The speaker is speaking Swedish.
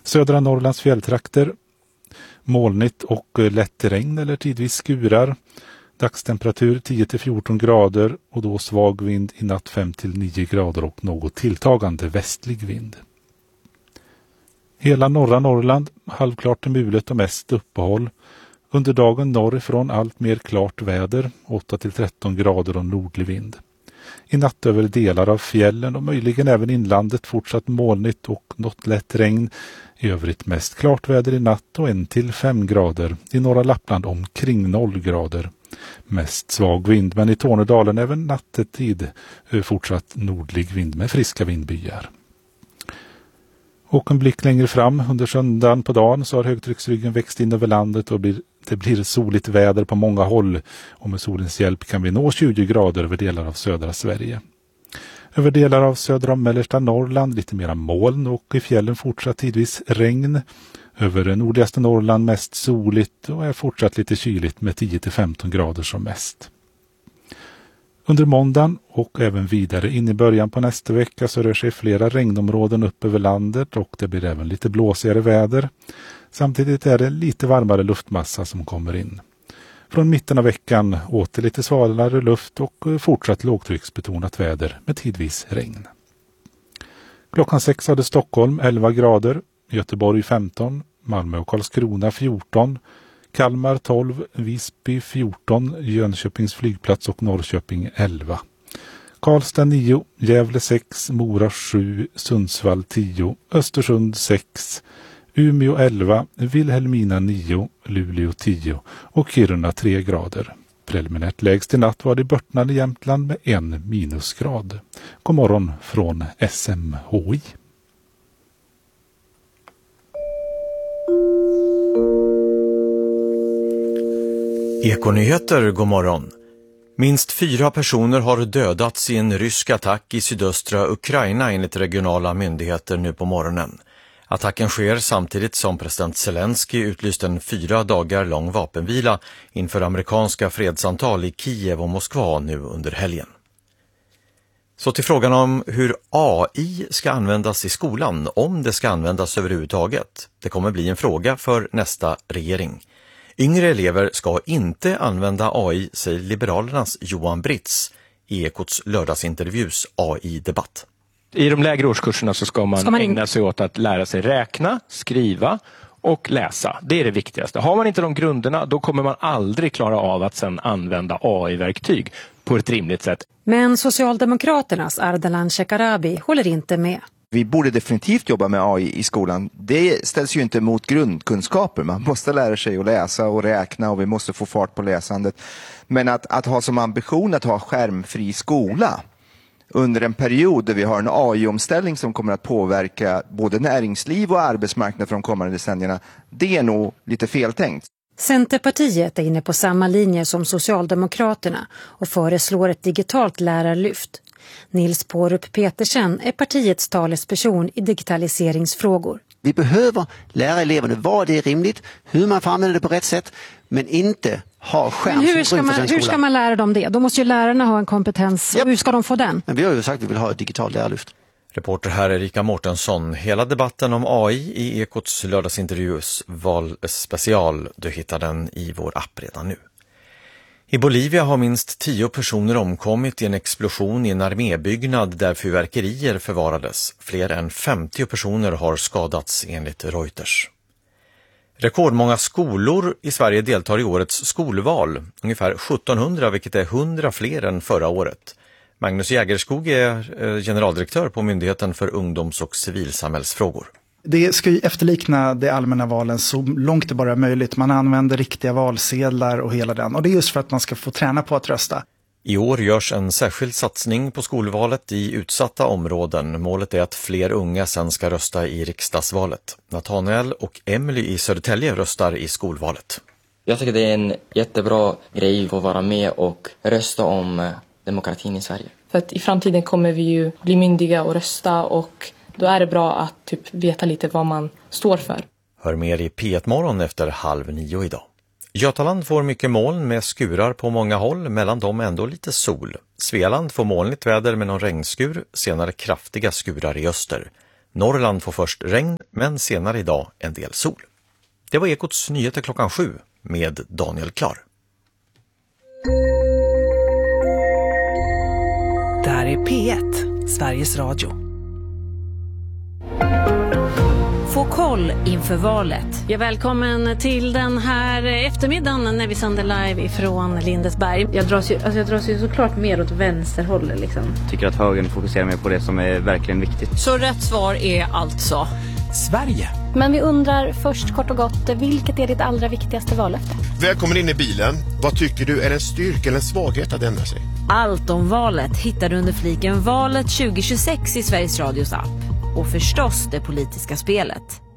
Södra Norrlands fjälltrakter molnigt och lätt regn eller tidvis skurar. Dagstemperatur 10-14 grader och då svag vind i natt 5-9 grader och något tilltagande västlig vind. Hela norra Norrland halvklart till mulet och mest uppehåll. Under dagen norrifrån allt mer klart väder, 8-13 grader och nordlig vind. I natt över delar av fjällen och möjligen även inlandet fortsatt molnigt och något lätt regn. I övrigt mest klart väder i natt och 1-5 grader. I norra Lappland omkring 0 grader. Mest svag vind, men i Tornedalen även nattetid fortsatt nordlig vind med friska vindbyar. Och en blick längre fram under söndagen på dagen så har högtrycksryggen växt in över landet och det blir soligt väder på många håll. Och med solens hjälp kan vi nå 20 grader över delar av södra Sverige. Över delar av södra och mellersta Norrland lite mera moln och i fjällen fortsatt tidvis regn. Över nordligaste Norrland mest soligt och är fortsatt lite kyligt med 10-15 grader som mest. Under måndagen och även vidare in i början på nästa vecka så rör sig flera regnområden upp över landet och det blir även lite blåsigare väder. Samtidigt är det lite varmare luftmassa som kommer in. Från mitten av veckan åter lite svalare luft och fortsatt lågtrycksbetonat väder med tidvis regn. Klockan 6 hade Stockholm 11 grader, Göteborg 15, Malmö och Karlskrona 14, Kalmar 12, Visby 14, Jönköpings flygplats och Norrköping 11. Karlstad 9, Gävle 6, Mora 7, Sundsvall 10, Östersund 6, Umeå 11, Vilhelmina 9, Luleå 10 och Kiruna 3 grader. Preliminärt lägst i natt var det Börtnan i Jämtland med 1 minusgrad. God morgon från SMHI. Ekonyheter, god morgon. Minst 4 personer har dödats i en rysk attack i sydöstra Ukraina enligt regionala myndigheter nu på morgonen. Attacken sker samtidigt som president Zelensky utlyst en 4 dagar lång vapenvila inför amerikanska fredssamtal i Kiev och Moskva nu under helgen. Så till frågan om hur AI ska användas i skolan, om det ska användas överhuvudtaget. Det kommer bli en fråga för nästa regering. Yngre elever ska inte använda AI, säger Liberalernas Johan Britz i Ekots lördagsintervjus AI-debatt. I de lägre årskurserna så ska man ägna sig åt att lära sig räkna, skriva och läsa. Det är det viktigaste. Har man inte de grunderna, då kommer man aldrig klara av att sedan använda AI-verktyg på ett rimligt sätt. Men Socialdemokraternas Ardalan Shekarabi håller inte med. Vi borde definitivt jobba med AI i skolan. Det ställs ju inte mot grundkunskaper. Man måste lära sig att läsa och räkna och vi måste få fart på läsandet. Men att ha som ambition att ha skärmfri skola under en period där vi har en AI-omställning som kommer att påverka både näringsliv och arbetsmarknad för de kommande decennierna, det är nog lite feltänkt. Centerpartiet är inne på samma linje som Socialdemokraterna och föreslår ett digitalt lärarlyft. Nils Pårup Petersen är partiets talesperson i digitaliseringsfrågor. Vi behöver lära eleverna vad det är rimligt, hur man får använda det på rätt sätt, men inte ha skärm. Hur ska man lära dem det? Då måste ju lärarna ha en kompetens. Yep. Hur ska de få den? Men vi har ju sagt att vi vill ha ett digitalt lärarlyft. Reporter här Erika Mårtensson. Hela debatten om AI i Ekots lördagsintervjus valspecial. Du hittar den i vår app redan nu. I Bolivia har minst 10 personer omkommit i en explosion i en armébyggnad där fyrverkerier förvarades. Fler än 50 personer har skadats enligt Reuters. Rekordmånga skolor i Sverige deltar i årets skolval. Ungefär 1700, vilket är 100 fler än förra året. Magnus Jägerskog är generaldirektör på Myndigheten för ungdoms- och civilsamhällsfrågor. Det ska ju efterlikna de allmänna valen så långt det bara är möjligt. Man använder riktiga valsedlar och hela den. Och det är just för att man ska få träna på att rösta. I år görs en särskild satsning på skolvalet i utsatta områden. Målet är att fler unga sen ska rösta i riksdagsvalet. Nathanael och Emily i Södertälje röstar i skolvalet. Jag tycker det är en jättebra grej att få vara med och rösta om demokratin i Sverige. För att i framtiden kommer vi ju bli myndiga och rösta och då är det bra att typ veta lite vad man står för. Hör mer i P1-morgon efter 8:30 idag. Götaland får mycket moln med skurar på många håll, mellan dem ändå lite sol. Svealand får molnigt väder med någon regnskur, senare kraftiga skurar i öster. Norrland får först regn, men senare idag en del sol. Det var Ekots nyheter 7 med Daniel Klar. Det här är P1, Sveriges Radio. Få koll inför valet. Ja, välkommen till den här eftermiddagen när vi sänder live ifrån Lindesberg. Jag dras ju såklart mer åt vänsterhållet liksom. Tycker att högern fokuserar mer på det som är verkligen viktigt. Så rätt svar är alltså Sverige. Men vi undrar först kort och gott, vilket är ditt allra viktigaste vallöfte? Välkommen in i bilen. Vad tycker du är en styrka eller en svaghet att ändra sig? Allt om valet hittar du under fliken Valet 2026 i Sveriges Radios app. Och förstås det politiska spelet.